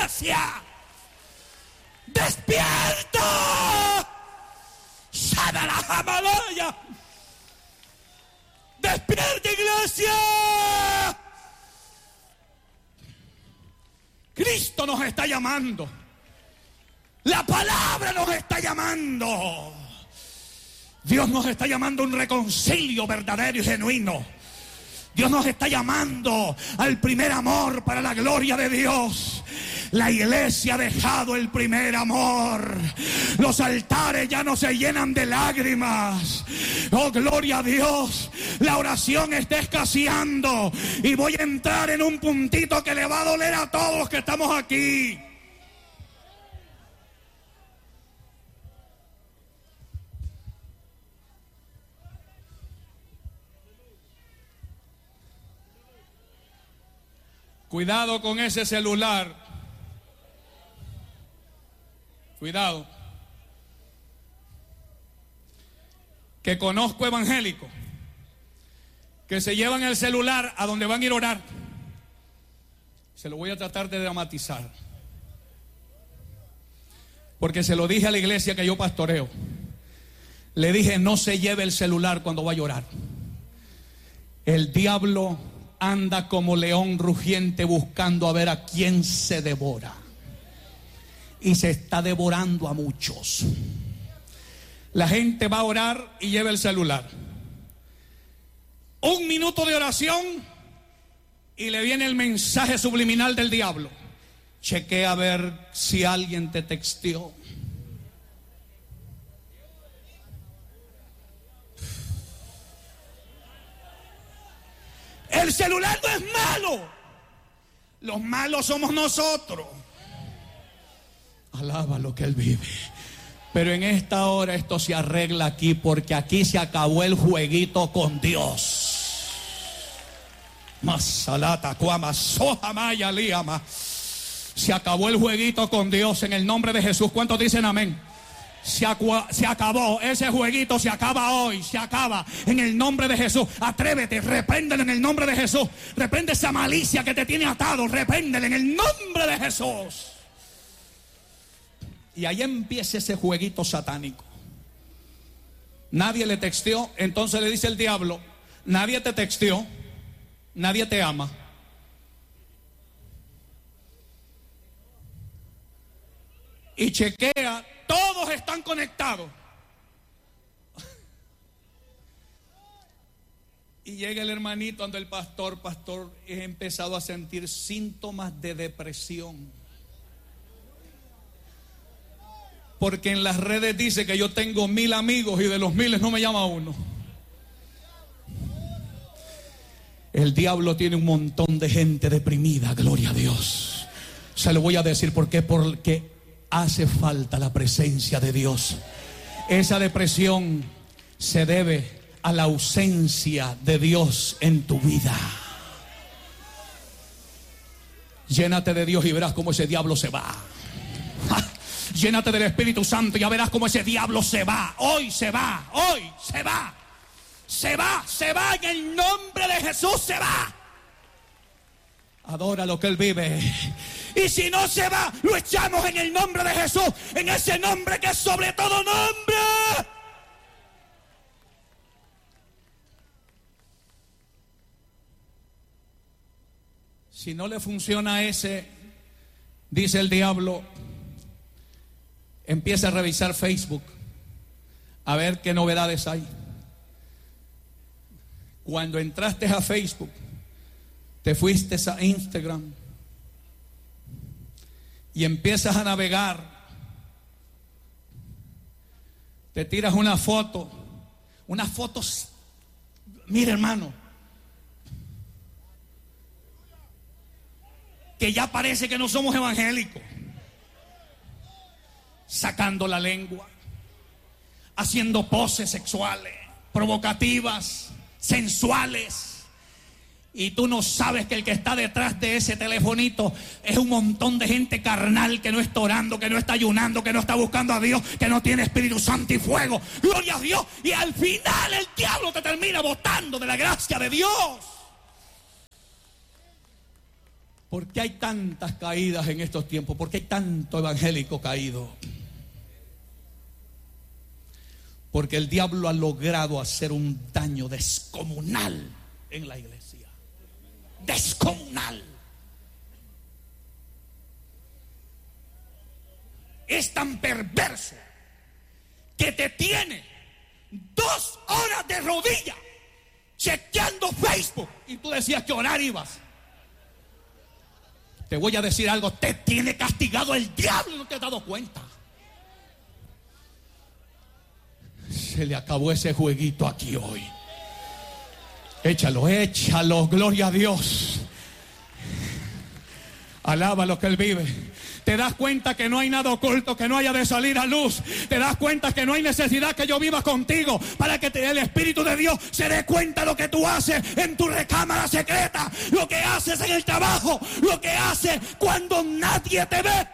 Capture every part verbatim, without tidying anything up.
iglesia. ¡Despierta! ¡Sana la jamalaya! ¡Despierta, iglesia! Cristo nos está llamando. La palabra nos está llamando. Dios nos está llamando a un reconcilio verdadero y genuino. Dios nos está llamando al primer amor para la gloria de Dios. La iglesia ha dejado el primer amor. Los altares ya no se llenan de lágrimas. Oh, gloria a Dios. La oración está escaseando. Y voy a entrar en un puntito que le va a doler a todos los que estamos aquí. Cuidado con ese celular. Cuidado. Que conozco evangélicos que se llevan el celular a donde van a ir a orar. Se lo voy a tratar de dramatizar, porque se lo dije a la iglesia que yo pastoreo. Le dije: no se lleve el celular cuando vaya a orar. El diablo anda como león rugiente buscando a ver a quién se devora. Y se está devorando a muchos. La gente va a orar y lleva el celular. Un minuto de oración y le viene el mensaje subliminal del diablo. Chequea a ver si alguien te texteó. El celular no es malo. Los malos somos nosotros. Alaba lo que Él vive. Pero en esta hora esto se arregla aquí, porque aquí se acabó el jueguito con Dios. Masalata, cuama, soja, maya, liama. Se acabó el jueguito con Dios en el nombre de Jesús. ¿Cuántos dicen amén? Se, se acabó, ese jueguito se acaba hoy, se acaba en el nombre de Jesús. Atrévete, repréndele en el nombre de Jesús. Reprende esa malicia que te tiene atado, repréndele en el nombre de Jesús. Y ahí empieza ese jueguito satánico. Nadie le texteó, entonces le dice el diablo: nadie te texteó, nadie te ama. Y chequea, todos están conectados. Y llega el hermanito ante el pastor: pastor, he empezado a sentir síntomas de depresión. Porque en las redes dice que yo tengo mil amigos y de los miles no me llama uno. El diablo tiene un montón de gente deprimida, gloria a Dios. Se lo voy a decir por qué. Porque hace falta la presencia de Dios. Esa depresión se debe a la ausencia de Dios en tu vida. Llénate de Dios y verás cómo ese diablo se va. Llénate del Espíritu Santo y ya verás cómo ese diablo se va. Hoy se va, hoy se va. Se va, se va en el nombre de Jesús, se va. Adora lo que Él vive. Y si no se va, lo echamos en el nombre de Jesús, en ese nombre que es sobre todo nombre. Si no le funciona ese, dice el diablo, empieza a revisar Facebook, a ver qué novedades hay. Cuando entraste a Facebook, te fuiste a Instagram y empiezas a navegar, te tiras una foto, unas fotos, mira hermano, que ya parece que no somos evangélicos. Sacando la lengua, haciendo poses sexuales, provocativas, sensuales. Y tú no sabes que el que está detrás de ese telefonito es un montón de gente carnal que no está orando, que no está ayunando, que no está buscando a Dios, que no tiene Espíritu Santo y fuego. Gloria a Dios. Y al final el diablo te termina botando de la gracia de Dios. ¿Por qué hay tantas caídas en estos tiempos? ¿Por qué hay tanto evangélico caído? Porque el diablo ha logrado hacer un daño descomunal en la iglesia. Descomunal. Es tan perverso que te tiene dos horas de rodilla chequeando Facebook y tú decías que orar ibas. Te voy a decir algo, te tiene castigado el diablo y no te has dado cuenta. Se le acabó ese jueguito aquí hoy. Échalo, échalo, gloria a Dios. Alaba lo que Él vive. Te das cuenta que no hay nada oculto que no haya de salir a luz. Te das cuenta que no hay necesidad que yo viva contigo para que te, el Espíritu de Dios se dé cuenta de lo que tú haces en tu recámara secreta, lo que haces en el trabajo, lo que haces cuando nadie te ve.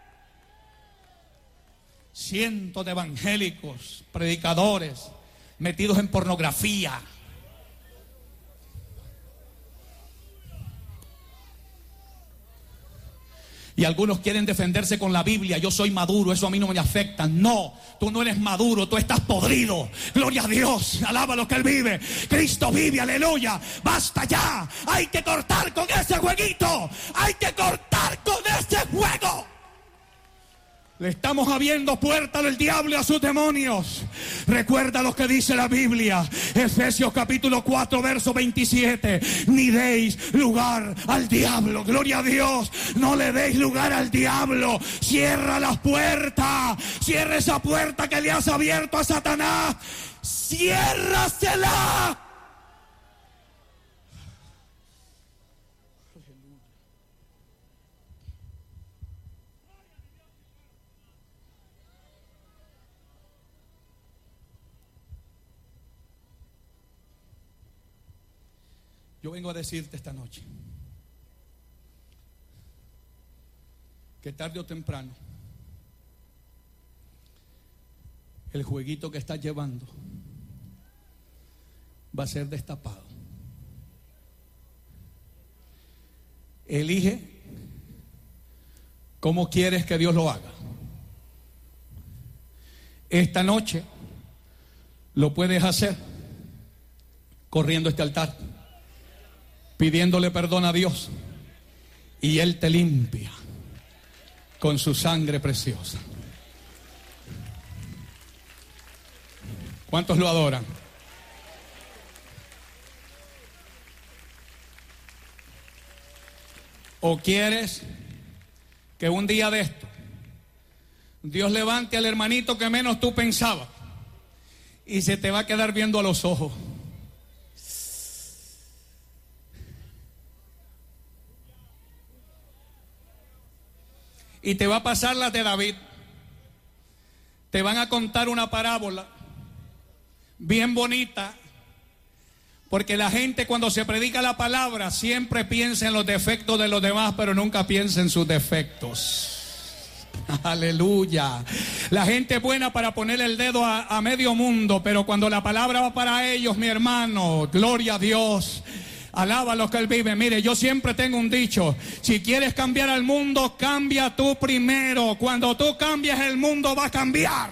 Cientos de evangélicos, predicadores, metidos en pornografía. Y algunos quieren defenderse con la Biblia. Yo soy maduro, eso a mí no me afecta. No, tú no eres maduro, tú estás podrido. Gloria a Dios, alaba lo que Él vive. Cristo vive, aleluya. Basta ya, hay que cortar con ese jueguito. Hay que cortar con ese juego. Le estamos abriendo puerta del diablo y a sus demonios. Recuerda lo que dice la Biblia. Efesios capítulo cuatro, verso veintisiete. Ni deis lugar al diablo. Gloria a Dios. No le deis lugar al diablo. Cierra las puertas. Cierra esa puerta que le has abierto a Satanás. Ciérrasela. Yo vengo a decirte esta noche que tarde o temprano el jueguito que estás llevando va a ser destapado. Elige cómo quieres que Dios lo haga. Esta noche lo puedes hacer corriendo a este altar, pidiéndole perdón a Dios, y Él te limpia con su sangre preciosa. ¿Cuántos lo adoran? ¿O quieres que un día de esto Dios levante al hermanito que menos tú pensabas y se te va a quedar viendo a los ojos? Y te va a pasar las de David. Te van a contar una parábola bien bonita, porque la gente cuando se predica la palabra siempre piensa en los defectos de los demás, pero nunca piensa en sus defectos. Aleluya. La gente es buena para poner el dedo a, a medio mundo, pero cuando la palabra va para ellos, mi hermano, gloria a Dios. Alaba lo que Él vive. Mire, yo siempre tengo un dicho: si quieres cambiar al mundo, cambia tú primero. Cuando tú cambias, el mundo va a cambiar.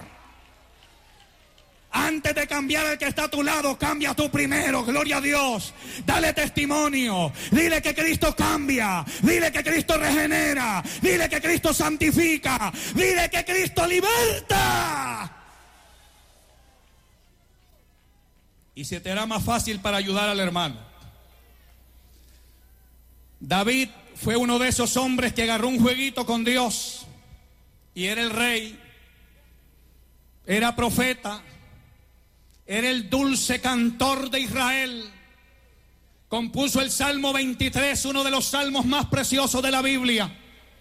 Antes de cambiar al que está a tu lado, cambia tú primero. Gloria a Dios. Dale testimonio. Dile que Cristo cambia. Dile que Cristo regenera. Dile que Cristo santifica. Dile que Cristo liberta. Y se te hará más fácil para ayudar al hermano. David fue uno de esos hombres que agarró un jueguito con Dios y era el rey, era profeta, era el dulce cantor de Israel. Compuso el Salmo veintitrés, uno de los salmos más preciosos de la Biblia.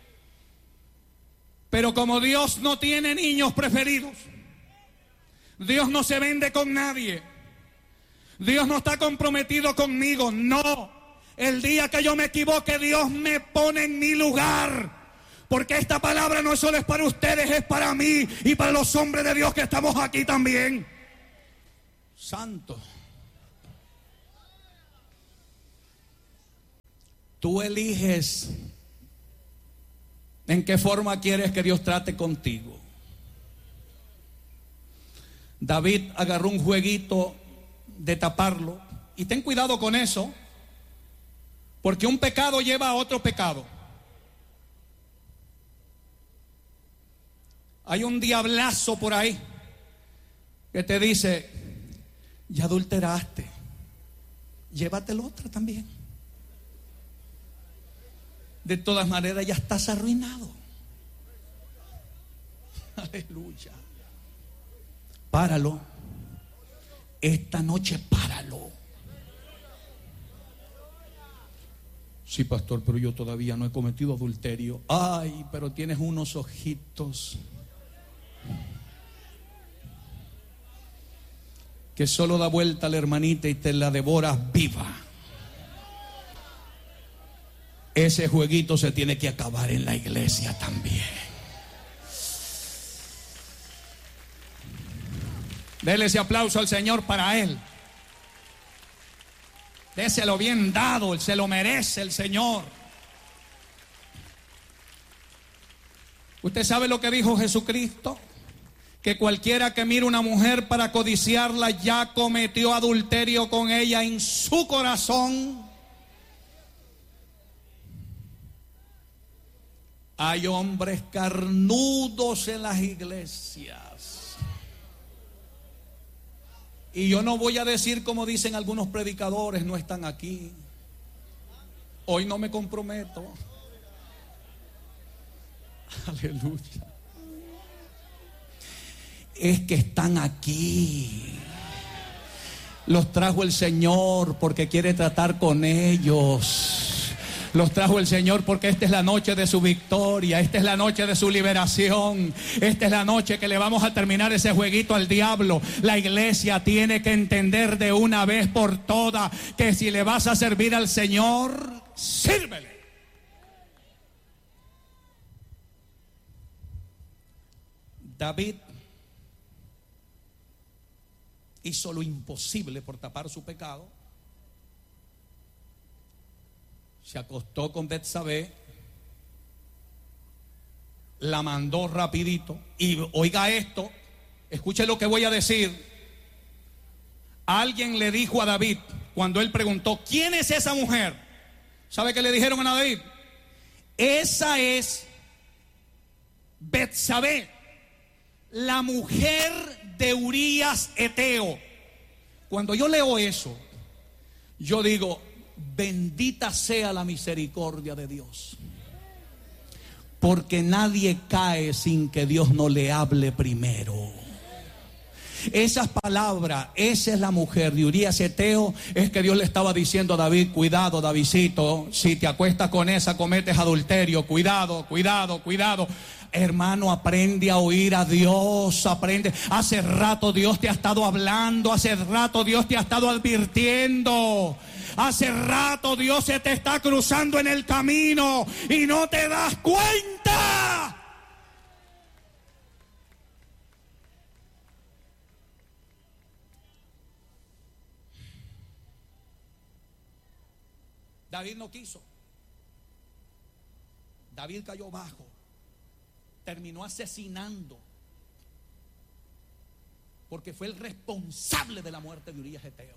Pero como Dios no tiene niños preferidos, Dios no se vende con nadie, Dios no está comprometido conmigo, no. El día que yo me equivoque, Dios me pone en mi lugar. Porque esta palabra no solo es para ustedes, es para mí y para los hombres de Dios que estamos aquí también. Santo. Tú eliges en qué forma quieres que Dios trate contigo. David agarró un jueguito de taparlo. Y ten cuidado con eso, porque un pecado lleva a otro pecado. Hay un diablazo por ahí que te dice: ya adulteraste, llévate la otra también. De todas maneras ya estás arruinado. Aleluya. Páralo. Esta noche páralo. Sí, pastor, pero yo todavía no he cometido adulterio. Ay, pero tienes unos ojitos que solo da vuelta a la hermanita y te la devoras viva. Ese jueguito se tiene que acabar en la iglesia también. Dele ese aplauso al Señor para Él. Déselo bien dado, Él se lo merece el Señor. ¿Usted sabe lo que dijo Jesucristo? Que cualquiera que mire una mujer para codiciarla ya cometió adulterio con ella en su corazón. Hay hombres carnudos en las iglesias. Y yo no voy a decir como dicen algunos predicadores, no están aquí. Hoy no me comprometo. Aleluya. Es que están aquí. Los trajo el Señor porque quiere tratar con ellos. Los trajo el Señor porque esta es la noche de su victoria. Esta es la noche de su liberación. Esta es la noche que le vamos a terminar ese jueguito al diablo. La iglesia tiene que entender de una vez por todas que si le vas a servir al Señor, sírvele. David hizo lo imposible por tapar su pecado. Se acostó con Betsabé, la mandó rapidito. Y oiga esto, escuche lo que voy a decir. Alguien le dijo a David, cuando él preguntó: ¿quién es esa mujer? ¿Sabe qué le dijeron a David? Esa es Betsabé, la mujer de Urías Eteo. Cuando yo leo eso, yo digo: bendita sea la misericordia de Dios, porque nadie cae sin que Dios no le hable primero. Esas palabras, esa es la mujer de Urías Eteo, es que Dios le estaba diciendo a David: cuidado, Davidcito, si te acuestas con esa cometes adulterio. Cuidado, cuidado, cuidado. Hermano, aprende a oír a Dios, aprende. Hace rato Dios te ha estado hablando, hace rato Dios te ha estado advirtiendo. Hace rato Dios se te está cruzando en el camino y no te das cuenta. David no quiso. David cayó bajo. Terminó asesinando, porque fue el responsable de la muerte de Urías Eteo.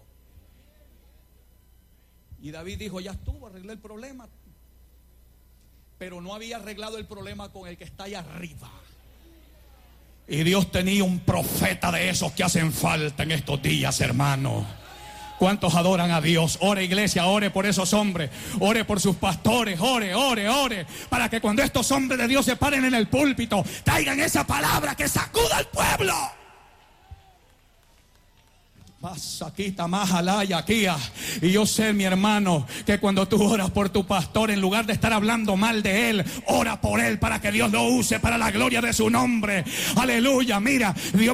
Y David dijo: ya estuvo, arreglé el problema. Pero no había arreglado el problema con el que está allá arriba. Y Dios tenía un profeta de esos que hacen falta en estos días, hermano. ¿Cuántos adoran a Dios? Ore, iglesia, ore por esos hombres, ore por sus pastores, ore, ore, ore, para que cuando estos hombres de Dios se paren en el púlpito, traigan esa palabra que sacuda al pueblo. Pasaquita más alaya aquí. Y yo sé, mi hermano, que cuando tú oras por tu pastor, en lugar de estar hablando mal de él, ora por él para que Dios lo use para la gloria de su nombre. Aleluya. Mira, Dios